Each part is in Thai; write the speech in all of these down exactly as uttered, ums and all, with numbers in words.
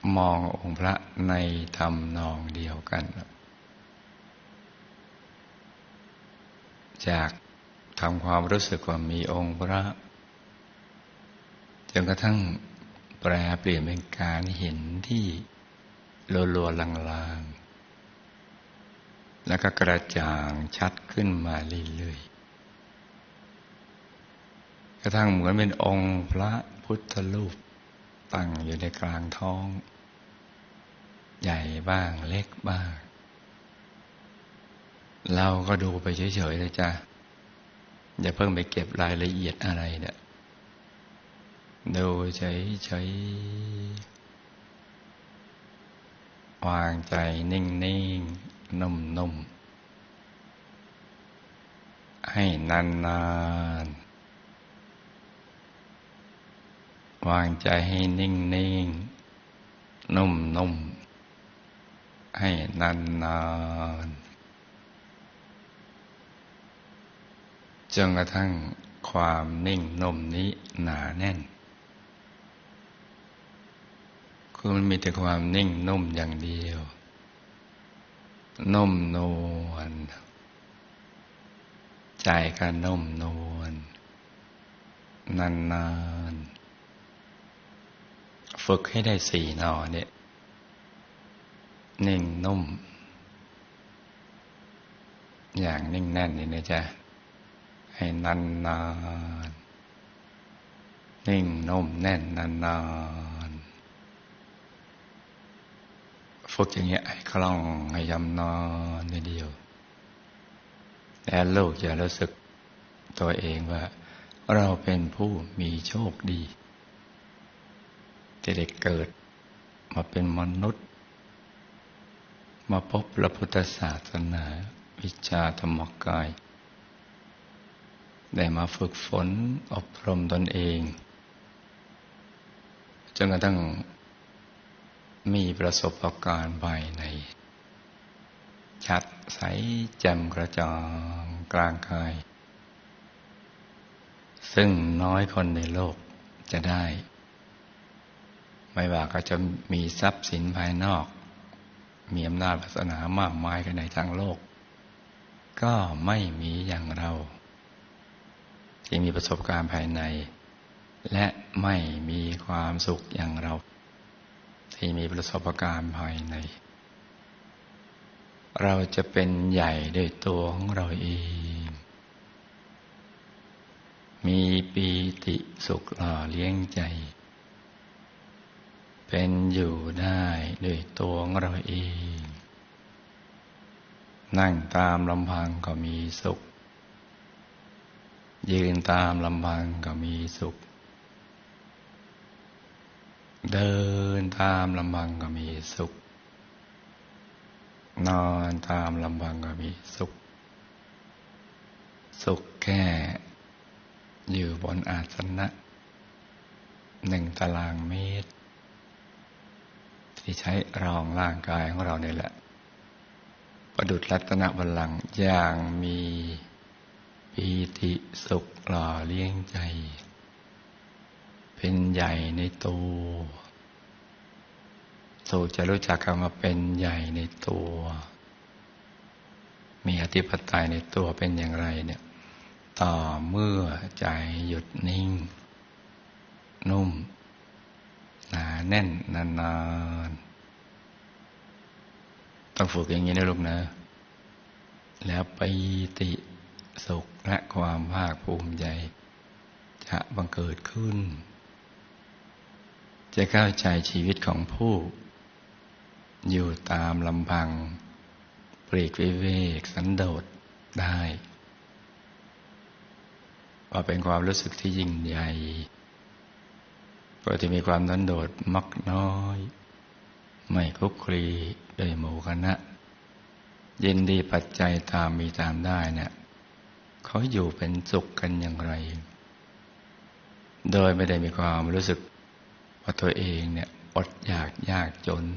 มององค์พระในทำนองเดียวกันจากทำความรู้สึกว่ามีองค์พระจนกระทั่งแปรเปลี่ยนเป็นการเห็นที่ลัวๆลางๆแล้วก็กระจ่างชัดขึ้นมาเรื่อยๆกระทั่งเหมือนเป็นองค์พระพุทธรูปตั้งอยู่ในกลางท้องใหญ่บ้างเล็กบ้างเราก็ดูไปเฉยๆนะจ๊ะอย่าเพิ่งไปเก็บรายละเอียดอะไรเนี่ยดูเฉยๆวางใจนิ่งๆนุ่มๆให้นานๆวางใจให้นิ่งๆนุ่มๆให้นานๆจนกระทั่งความนิ่งนุ่มนี้หนาแน่นคือมันมีแต่ความนิ่งนุ่มอย่างเดียวนุ่มนวลใจก็นุ่มนวลนานๆฝึกให้ได้สี่หน่อเนี่ยนิ่งนุ่มอย่างนิ่งแน่นนี่นะจ๊ะให้นานๆนิ่งนุ่มแน่นนานๆฝึกอย่างเงี้ยให้คล่องให้ยำนอนนิดเดียวแล้วลูกจะรู้สึกตัวเองว่าเราเป็นผู้มีโชคดีที่ได้เกิดมาเป็นมนุษย์มาพบพระพุทธศาสนาวิชาธรรมกายได้มาฝึกฝนอบรมตนเองจนกระทั่งมีประสบการณ์ภายในชัดใสแจ่มกระจ่างกลางกายซึ่งน้อยคนในโลกจะได้ไม่ว่าเขาจะมีทรัพย์สินภายนอกมีอำนาจวาสนามากมายกันในทั้งโลกก็ไม่มีอย่างเราที่มีประสบการณ์ภายในและไม่มีความสุขอย่างเราที่มีประสบการณ์ภายในเราจะเป็นใหญ่ด้วยตัวของเราเองมีปีติสุขหล่อเลี้ยงใจเป็นอยู่ได้ด้วยตัวของเราเองนั่งตามลำพังก็มีสุขยืนตามลำพังก็มีสุขเดินตามลำพังก็มีสุขนอนตามลำพังก็มีสุขสุขแค่อยู่บนอาสนะหนึ่งตารางเมตรที่ใช้รองร่างกายของเราเนี่ยแหละประดุจรัตนบัลลังก์อย่างมีปีติสุขหล่อเลี้ยงใจเป็นใหญ่ในตัวสู่จะรู้จักคำว่าเป็นใหญ่ในตัวมีอธิปไตยในตัวเป็นอย่างไรเนี่ยต่อเมื่อใจหยุดนิ่งนุ่มหนาแน่นนานๆต้องฝึกอย่างนี้นะลูกนะแล้วปีติสุขและความภาคภูมิใจจะบังเกิดขึ้นจะเข้าใจชีวิตของผู้อยู่ตามลำพังปลีกวิเวกสันโดษได้ว่าเป็นความรู้สึกที่ยิ่งใหญ่ปกติมีความสันโดษมักน้อยไม่คลุกคลีโดยหมู่คณะยินดีปัจจัยตามมีตามได้เนี่ยเขาอยู่เป็นสุขกันอย่างไรโดยไม่ได้มีความรู้สึกว่าตัวเองเนี่ยอดอยากยากจน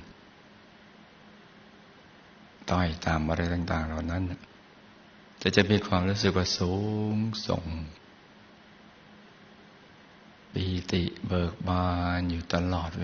ต้อยต่ำอะไรต่างๆเหล่านั้นจะจะมีความรู้สึกว่าสูงส่งปีติเบิกบานอยู่ตลอดเวลา